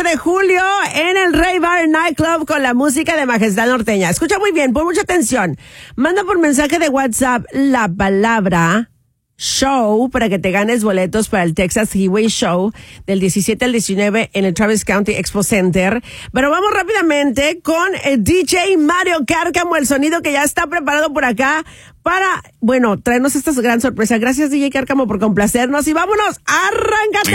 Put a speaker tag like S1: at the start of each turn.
S1: de julio en el Rey Bar Nightclub con la música de Majestad Norteña. Escucha muy bien, pon mucha atención. Manda por mensaje de WhatsApp la palabra show para que te ganes boletos para el Texas Highway Show del 17 al 19 en el Travis County Expo Center. Pero vamos rápidamente con el DJ Mario Cárcamo, el sonido que ya está preparado por acá para, bueno, traernos esta gran sorpresa. Gracias, DJ Cárcamo, por complacernos y vámonos, arráncate.